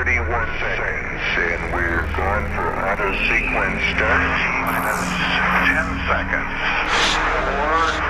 31 seconds, and we're going for auto sequence start. T minus 10 seconds. 4,